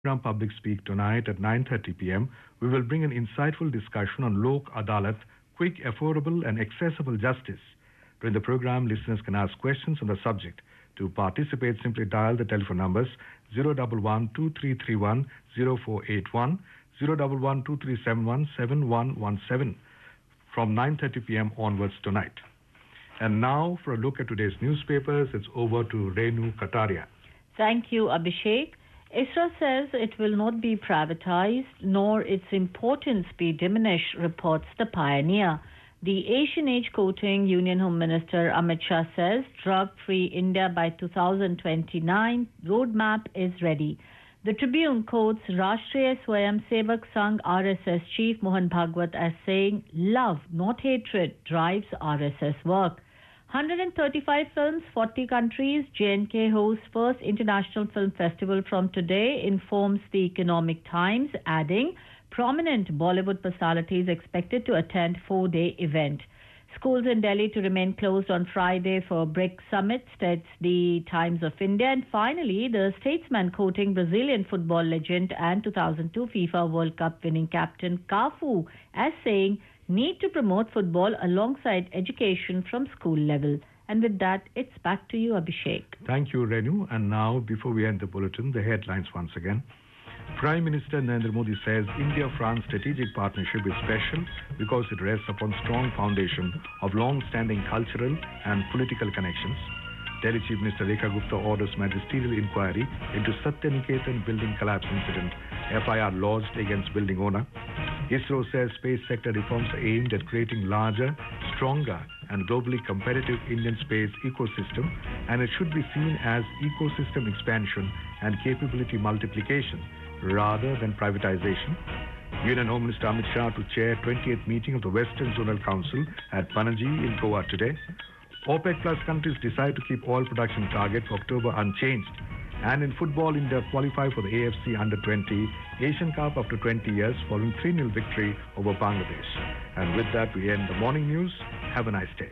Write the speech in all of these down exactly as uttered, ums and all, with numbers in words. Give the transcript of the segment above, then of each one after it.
Program Public Speak tonight at nine thirty p m, we will bring an insightful discussion on Lok Adalat, quick, affordable and accessible justice. During the program, listeners can ask questions on the subject. To participate, simply dial the telephone numbers zero one one two three three one zero four eight one, zero one one two three seven one seven one one seven from nine thirty p m onwards tonight. And now, for a look at today's newspapers, it's over to Renu Kataria. Thank you, Abhishek. ISRO says it will not be privatized, nor its importance be diminished, reports The Pioneer. The Asian Age Quoting Union Home Minister Amit Shah says drug-free India by two thousand twenty-nine roadmap is ready. The Tribune quotes Rashtriya Swayam Sevak Sangh R S S Chief Mohan Bhagwat as saying, "Love, not hatred, drives R S S work." one hundred thirty-five films, forty countries. J and K hosts first International Film Festival from today, informs the Economic Times, adding prominent Bollywood personalities expected to attend four-day event. Schools in Delhi to remain closed on Friday for BRICS Summit, states the Times of India. And finally, the Statesman quoting Brazilian football legend and two thousand two FIFA World Cup winning captain Cafu as saying, need to promote football alongside education from school level. And with that, it's back to you, Abhishek. Thank you, Renu. And now, before we end the bulletin, the headlines once again. Prime Minister Narendra Modi says India-France strategic partnership is special because it rests upon strong foundation of long-standing cultural and political connections. Delhi Chief Minister Rekha Gupta orders magisterial inquiry into Satya Niketan building collapse incident. F I R lodged against building owner. ISRO says space sector reforms are aimed at creating larger, stronger and globally competitive Indian space ecosystem, and it should be seen as ecosystem expansion and capability multiplication rather than privatization. Union Home Minister Amit Shah to chair twentieth meeting of the Western Zonal Council at Panaji in Goa today. OPEC Plus countries decide to keep oil production target for October unchanged. And in football, India qualify for the A F C Under twenty Asian Cup after twenty years following three nil victory over Bangladesh. And with that, we end the morning news. Have a nice day.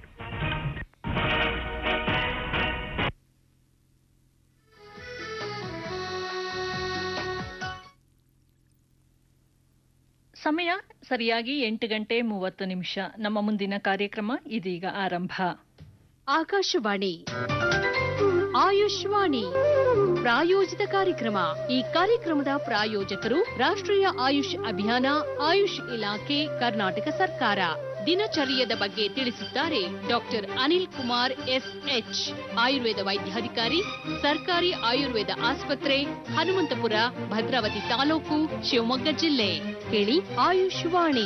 ಸಮಯ ಸರಿಯಾಗಿ ಎಂಟು ಗಂಟೆ ಮೂವತ್ತು ನಿಮಿಷ. ನಮ್ಮ ಮುಂದಿನ ಕಾರ್ಯಕ್ರಮ ಇದೀಗ ಆರಂಭ. ಆಕಾಶವಾಣಿ ಆಯುಷ್ವಾಣಿ ಪ್ರಾಯೋಜಿತ ಕಾರ್ಯಕ್ರಮ. ಈ ಕಾರ್ಯಕ್ರಮದ ಪ್ರಾಯೋಜಕರು ರಾಷ್ಟ್ರೀಯ ಆಯುಷ್ ಅಭಿಯಾನ, ಆಯುಷ್ ಇಲಾಖೆ, ಕರ್ನಾಟಕ ಸರ್ಕಾರ. ದಿನಚರ್ಯದ ಬಗ್ಗೆ ತಿಳಿಸುತ್ತಾರೆ doctor Anil Kumar S H, Ayurveda ವೈದ್ಯಾಧಿಕಾರಿ, ಸರ್ಕಾರಿ ಆಯುರ್ವೇದ ಆಸ್ಪತ್ರೆ, ಹನುಮಂತಪುರ, ಭದ್ರಾವತಿ ತಾಲೂಕು, ಶಿವಮೊಗ್ಗ ಜಿಲ್ಲೆ. ಕೇಳಿ ಆಯುಷ್ವಾಣಿ.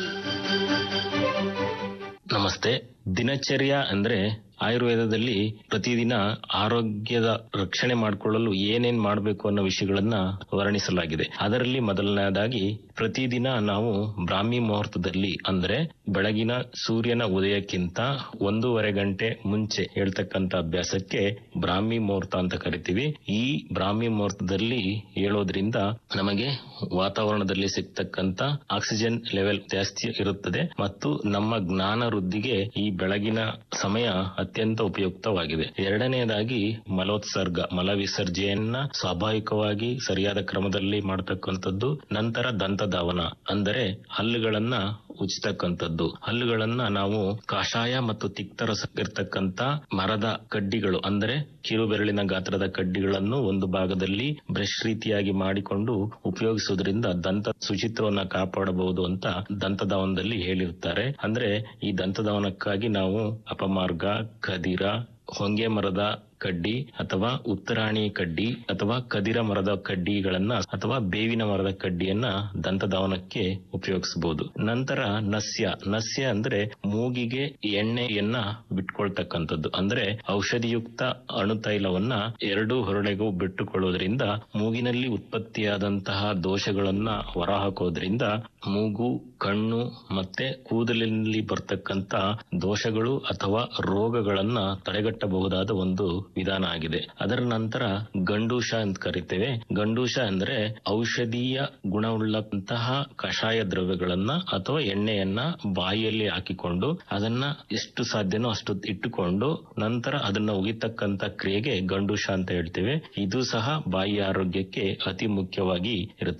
ನಮಸ್ತೆ. ದಿನಚರ್ಯ ಅಂದ್ರೆ ಆಯುರ್ವೇದದಲ್ಲಿ ಪ್ರತಿದಿನ ಆರೋಗ್ಯದ ರಕ್ಷಣೆ ಮಾಡಿಕೊಳ್ಳಲು ಏನೇನ್ ಮಾಡಬೇಕು ಅನ್ನೋ ವಿಷಯಗಳನ್ನ ವರ್ಣಿಸಲಾಗಿದೆ. ಅದರಲ್ಲಿ ಮೊದಲನೇದಾಗಿ ಪ್ರತಿದಿನ ನಾವು ಬ್ರಾಹ್ಮಿ ಮುಹೂರ್ತದಲ್ಲಿ ಅಂದ್ರೆ ಬೆಳಗಿನ ಸೂರ್ಯನ ಉದಯಕ್ಕಿಂತ ಒಂದೂವರೆ ಗಂಟೆ ಮುಂಚೆ ಹೇಳ್ತಕ್ಕಂತ ಅಭ್ಯಾಸಕ್ಕೆ ಬ್ರಾಹ್ಮಿ ಮುಹೂರ್ತ ಅಂತ ಕರಿತೀವಿ. ಈ ಬ್ರಾಹ್ಮಿ ಮುಹೂರ್ತದಲ್ಲಿ ಹೇಳೋದ್ರಿಂದ ನಮಗೆ ವಾತಾವರಣದಲ್ಲಿ ಸಿಗ್ತಕ್ಕಂತ ಆಕ್ಸಿಜನ್ ಲೆವೆಲ್ ಜಾಸ್ತಿ ಇರುತ್ತದೆ ಮತ್ತು ನಮ್ಮ ಜ್ಞಾನ ವೃದ್ಧಿಗೆ ಈ ಬೆಳಗಿನ ಸಮಯ ಅತ್ಯಂತ ಉಪಯುಕ್ತವಾಗಿದೆ. ಎರಡನೆಯದಾಗಿ ಮಲೋತ್ಸರ್ಗ, ಮಲ ವಿಸರ್ಜನೆಯನ್ನ ಸ್ವಾಭಾವಿಕವಾಗಿ ಸರಿಯಾದ ಕ್ರಮದಲ್ಲಿ ಮಾಡತಕ್ಕಂಥದ್ದು. ನಂತರ ದಂತಧಾವನ ಅಂದರೆ ಹಲ್ಲುಗಳನ್ನ ಉಚ್ಚತಕ್ಕಂಥದ್ದು. ಹಲ್ಲುಗಳನ್ನ ನಾವು ಕಷಾಯ ಮತ್ತು ತಿಕ್ತರಸ ಇರ್ತಕ್ಕಂತ ಮರದ ಕಡ್ಡಿಗಳು ಅಂದ್ರೆ ಕಿರುಬೆರಳಿನ ಗಾತ್ರದ ಕಡ್ಡಿಗಳನ್ನು ಒಂದು ಭಾಗದಲ್ಲಿ ಬ್ರಷ್ ರೀತಿಯಾಗಿ ಮಾಡಿಕೊಂಡು ಉಪಯೋಗಿಸುವುದರಿಂದ ದಂತ ಶುಚಿತ್ವವನ್ನ ಕಾಪಾಡಬಹುದು ಅಂತ ದಂತಧಾವನದಲ್ಲಿ ಹೇಳಿರ್ತಾರೆ. ಅಂದ್ರೆ ಈ ದಂತಧಾವನಕ್ಕಾಗಿ ನಾವು ಅಪಮಾರ್ಗ, ಖದಿರ, ಹೊಂಗೆ ಮರದ ಕಡ್ಡಿ ಅಥವಾ ಉತ್ತರಾಣಿ ಕಡ್ಡಿ ಅಥವಾ ಕದಿರ ಮರದ ಕಡ್ಡಿಗಳನ್ನ ಅಥವಾ ಬೇವಿನ ಮರದ ಕಡ್ಡಿಯನ್ನ ದಂತಧಾವನಕ್ಕೆ ಉಪಯೋಗಿಸಬಹುದು. ನಂತರ ನಸ್ಯ. ನಸ್ಯ ಅಂದ್ರೆ ಮೂಗಿಗೆ ಎಣ್ಣೆಯನ್ನ ಬಿಟ್ಕೊಳ್ತಕ್ಕಂಥದ್ದು. ಅಂದ್ರೆ ಔಷಧಿಯುಕ್ತ ಅಣುತೈಲವನ್ನ ಎರಡು ಹೊರಡೆಗೂ ಬಿಟ್ಟುಕೊಳ್ಳೋದ್ರಿಂದ ಮೂಗಿನಲ್ಲಿ ಉತ್ಪತ್ತಿಯಾದಂತಹ ದೋಷಗಳನ್ನ ಹೊರಹಾಕೋದ್ರಿಂದ ಮೂಗು, ಕಣ್ಣು ಮತ್ತೆ ಕೂದಲಿನಲ್ಲಿ ಬರ್ತಕ್ಕಂತ ದೋಷಗಳು ಅಥವಾ ರೋಗಗಳನ್ನ ತಡೆಗಟ್ಟಬಹುದಾದ ಒಂದು ವಿಧಾನ ಆಗಿದೆ. ಅದರ ನಂತರ ಗಂಡೂಷ ಅಂತ ಕರಿತೇವೆ. ಗಂಡೂಷ ಅಂದ್ರೆ ಔಷಧೀಯ ಗುಣವುಳ್ಳಂತಹ ಕಷಾಯ ದ್ರವ್ಯಗಳನ್ನ ಅಥವಾ ಎಣ್ಣೆಯನ್ನ ಬಾಯಿಯಲ್ಲಿ ಹಾಕಿಕೊಂಡು ಅದನ್ನ ಎಷ್ಟು ಸಾಧ್ಯನೋ ಅಷ್ಟು ಇಟ್ಟುಕೊಂಡು ನಂತರ ಅದನ್ನ ಉಗಿತಕ್ಕಂತ ಕ್ರಿಯೆಗೆ ಗಂಡೂಷ ಅಂತ ಹೇಳ್ತೇವೆ. ಇದು ಸಹ ಬಾಯಿಯ ಆರೋಗ್ಯಕ್ಕೆ ಅತಿ ಮುಖ್ಯವಾಗಿ ಇರುತ್ತೆ.